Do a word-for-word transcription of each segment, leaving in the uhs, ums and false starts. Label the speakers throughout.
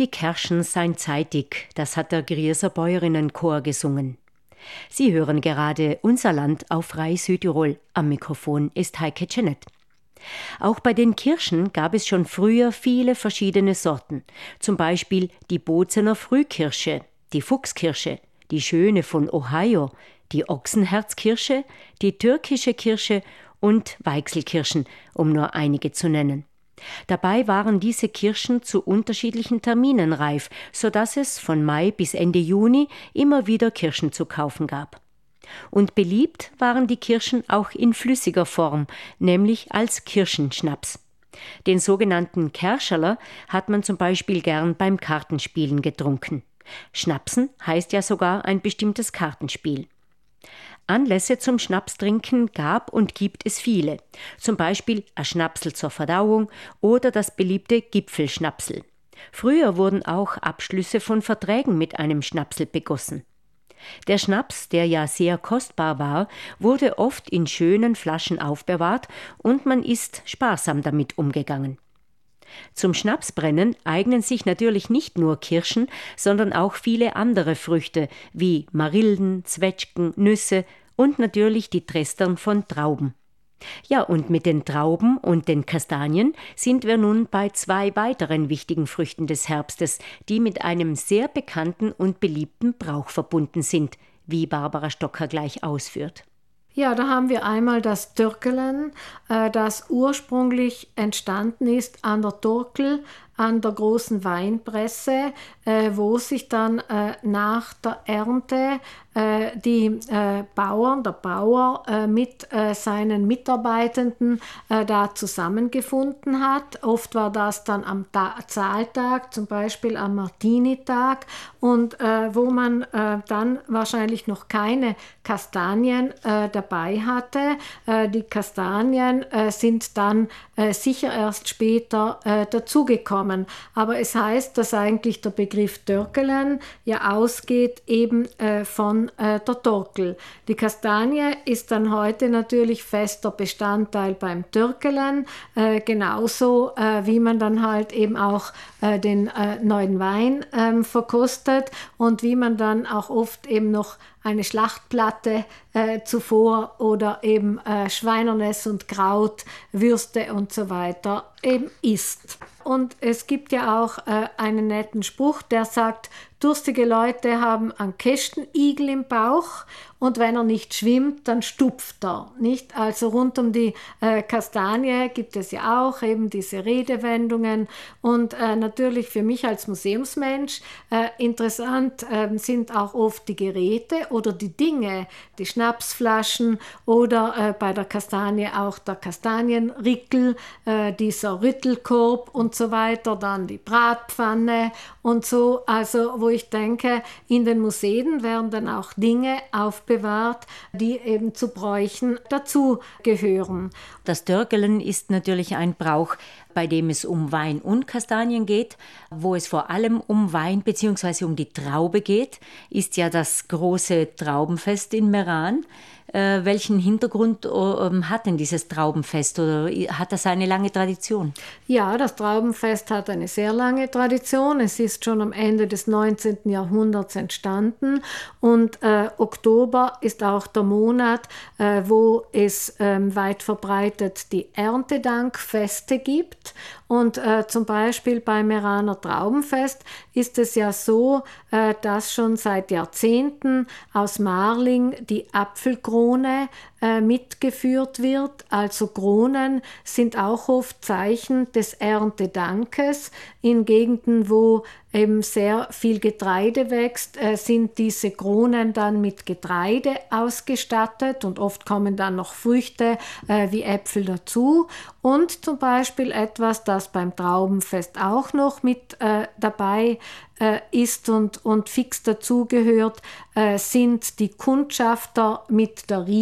Speaker 1: Die Kerschen seien zeitig, das hat der Grieser Bäuerinnenchor gesungen. Sie hören gerade Unser Land auf Rai Südtirol. Am Mikrofon ist Heike Jeanette. Auch bei den Kirschen gab es schon früher viele verschiedene Sorten. Zum Beispiel die Bozener Frühkirsche, die Fuchskirsche, die Schöne von Ohio, die Ochsenherzkirsche, die türkische Kirsche und Weichselkirschen, um nur einige zu nennen. Dabei waren diese Kirschen zu unterschiedlichen Terminen reif, sodass es von Mai bis Ende Juni immer wieder Kirschen zu kaufen gab. Und beliebt waren die Kirschen auch in flüssiger Form, nämlich als Kirschenschnaps. Den sogenannten Kerscherler hat man zum Beispiel gern beim Kartenspielen getrunken. Schnapsen heißt ja sogar ein bestimmtes Kartenspiel. Anlässe zum Schnapstrinken gab und gibt es viele. Zum Beispiel ein Schnapsel zur Verdauung oder das beliebte Gipfelschnapsel. Früher wurden auch Abschlüsse von Verträgen mit einem Schnapsel begossen. Der Schnaps, der ja sehr kostbar war, wurde oft in schönen Flaschen aufbewahrt und man ist sparsam damit umgegangen. Zum Schnapsbrennen eignen sich natürlich nicht nur Kirschen, sondern auch viele andere Früchte wie Marillen, Zwetschgen, Nüsse und natürlich die Trestern von Trauben. Ja, und mit den Trauben und den Kastanien sind wir nun bei zwei weiteren wichtigen Früchten des Herbstes, die mit einem sehr bekannten und beliebten Brauch verbunden sind, wie Barbara Stocker gleich ausführt.
Speaker 2: Ja, da haben wir einmal das Türkelen, äh, das ursprünglich entstanden ist an der Turkel, an der großen Weinpresse, äh, wo sich dann äh, nach der Ernte äh, die äh, Bauern, der Bauer äh, mit äh, seinen Mitarbeitenden äh, da zusammengefunden hat. Oft war das dann am Ta- Zahltag, zum Beispiel am Martinitag, und äh, wo man äh, dann wahrscheinlich noch keine Kastanien äh, dabei hatte. Äh, die Kastanien äh, sind dann äh, sicher erst später äh, dazugekommen. Aber es heißt, dass eigentlich der Begriff Törkelen ja ausgeht eben äh, von äh, der Turkel. Die Kastanie ist dann heute natürlich fester Bestandteil beim Törkelen, äh, genauso äh, wie man dann halt eben auch äh, den äh, neuen Wein äh, verkostet und wie man dann auch oft eben noch eine Schlachtplatte äh, zuvor oder eben äh, Schweinernes und Kraut, Würste und so weiter eben isst. Und es gibt ja auch äh, einen netten Spruch, der sagt, durstige Leute haben einen Kästenigel im Bauch und wenn er nicht schwimmt, dann stupft er. Nicht? Also rund um die äh, Kastanie gibt es ja auch eben diese Redewendungen und äh, natürlich für mich als Museumsmensch äh, interessant äh, sind auch oft die Geräte oder die Dinge, die Schnapsflaschen oder äh, bei der Kastanie auch der Kastanienrickel, äh, dieser Rüttelkorb und so weiter, dann die Bratpfanne und so, also wo ich denke, in den Museen werden dann auch Dinge aufbewahrt, die eben zu Bräuchen dazugehören.
Speaker 1: Das Törkelen ist natürlich ein Brauch, bei dem es um Wein und Kastanien geht. Wo es vor allem um Wein bzw. um die Traube geht, ist ja das große Traubenfest in Meran. Äh, welchen Hintergrund äh, hat denn dieses Traubenfest oder hat das eine lange Tradition?
Speaker 2: Ja, das Traubenfest hat eine sehr lange Tradition. Es ist schon am Ende des neunzehnten Jahrhunderts entstanden und äh, Oktober ist auch der Monat, äh, wo es äh, weit verbreitet die Erntedankfeste gibt. Und äh, zum Beispiel beim Meraner Traubenfest ist es ja so, äh, dass schon seit Jahrzehnten aus Marling die Apfelkrone äh, mitgeführt wird. Also Kronen sind auch oft Zeichen des Erntedankes. In Gegenden, wo eben sehr viel Getreide wächst, äh, sind diese Kronen dann mit Getreide ausgestattet und oft kommen dann noch Früchte äh, wie Äpfel dazu. Und zum Beispiel etwas, das beim Traubenfest auch noch mit äh, dabei äh, ist und, und fix dazugehört, äh, sind die Kundschafter mit der Riesentraube.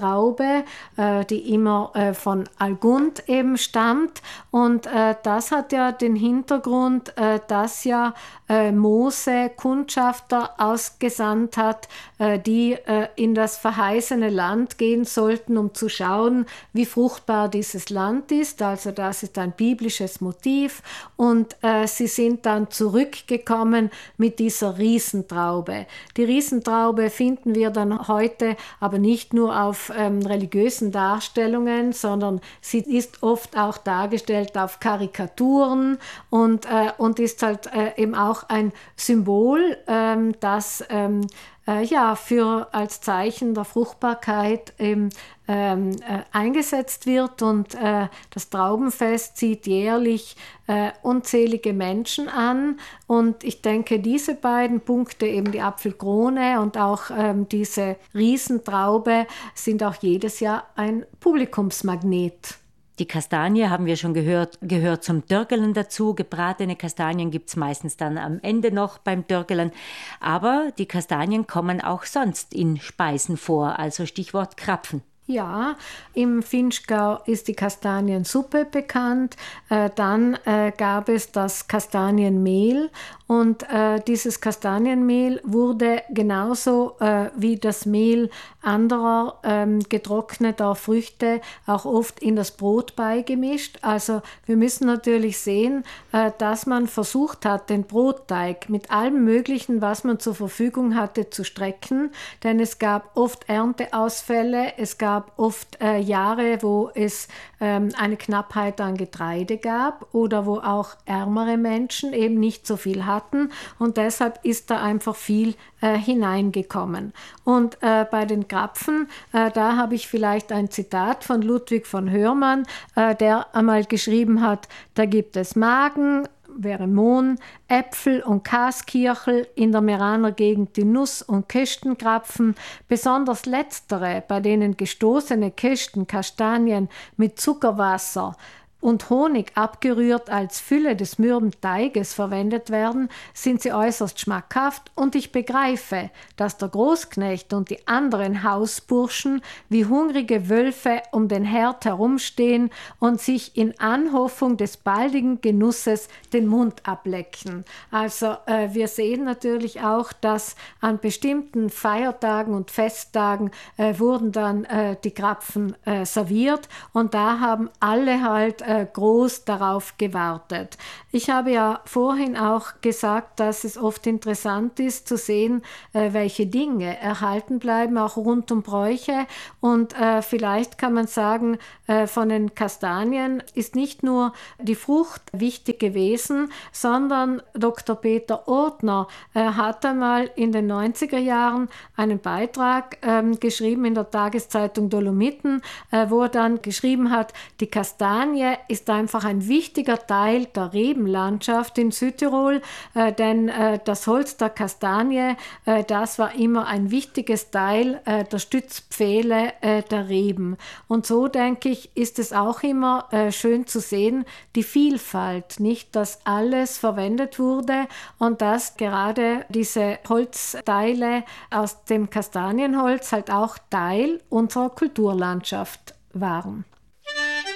Speaker 2: Traube, äh, die immer äh, von Algund eben stammt. Und äh, das hat ja den Hintergrund, äh, dass ja äh, Mose Kundschafter ausgesandt hat, äh, die äh, in das verheißene Land gehen sollten, um zu schauen, wie fruchtbar dieses Land ist. Also das ist ein biblisches Motiv. Und äh, sie sind dann zurückgekommen mit dieser Riesentraube. Die Riesentraube finden wir dann heute aber nicht nur auf ähm, religiösen Darstellungen, sondern sie ist oft auch dargestellt auf Karikaturen und, äh, und ist halt äh, eben auch ein Symbol, ähm, das ähm, äh, ja, für, als Zeichen der Fruchtbarkeit eben, ähm, äh, eingesetzt wird. Und äh, das Traubenfest zieht jährlich äh, unzählige Menschen an. Und ich denke, diese beiden Punkte, eben die Apfelkrone und auch ähm, diese Riesentraube, sind auch jedes Jahr ein Publikumsmagnet.
Speaker 1: Die Kastanie haben wir schon gehört, gehört zum Dörgelen dazu. Gebratene Kastanien gibt es meistens dann am Ende noch beim Dörgelen. Aber die Kastanien kommen auch sonst in Speisen vor, also Stichwort Krapfen.
Speaker 2: Ja, im Vinschgau ist die Kastaniensuppe bekannt. Äh, dann äh, gab es das Kastanienmehl. Und äh, dieses Kastanienmehl wurde genauso äh, wie das Mehl anderer ähm, getrockneter Früchte auch oft in das Brot beigemischt. Also wir müssen natürlich sehen, äh, dass man versucht hat, den Brotteig mit allem Möglichen, was man zur Verfügung hatte, zu strecken. Denn es gab oft Ernteausfälle, es gab oft äh, Jahre, wo es ähm, eine Knappheit an Getreide gab oder wo auch ärmere Menschen eben nicht so viel hatten. Und deshalb ist da einfach viel äh, hineingekommen. Und äh, bei den Krapfen, äh, da habe ich vielleicht ein Zitat von Ludwig von Hörmann, äh, der einmal geschrieben hat, da gibt es Magen, wäre Mohn, Äpfel und Kaskirchel, in der Meraner Gegend die Nuss- und Kästenkrapfen, besonders letztere, bei denen gestoßene Kästen, Kastanien mit Zuckerwasser und Honig abgerührt als Fülle des mürben Teiges verwendet werden, sind sie äußerst schmackhaft und ich begreife, dass der Großknecht und die anderen Hausburschen wie hungrige Wölfe um den Herd herumstehen und sich in Anhoffung des baldigen Genusses den Mund ablecken. Also äh, wir sehen natürlich auch, dass an bestimmten Feiertagen und Festtagen äh, wurden dann äh, die Krapfen äh, serviert und da haben alle halt äh, groß darauf gewartet. Ich habe ja vorhin auch gesagt, dass es oft interessant ist zu sehen, äh, welche Dinge erhalten bleiben, auch rund um Bräuche. Und äh, vielleicht kann man sagen, äh, von den Kastanien ist nicht nur die Frucht wichtig gewesen, sondern Doktor Peter Ortner äh, hat einmal in den neunziger Jahren einen Beitrag ähm, geschrieben in der Tageszeitung Dolomiten, äh, wo er dann geschrieben hat, die Kastanie ist einfach ein wichtiger Teil der Rebenlandschaft in Südtirol, äh, denn äh, das Holz der Kastanie, äh, das war immer ein wichtiges Teil äh, der Stützpfähle äh, der Reben. Und so, denke ich, ist es auch immer äh, schön zu sehen, die Vielfalt, nicht, dass alles verwendet wurde und dass gerade diese Holzteile aus dem Kastanienholz halt auch Teil unserer Kulturlandschaft waren.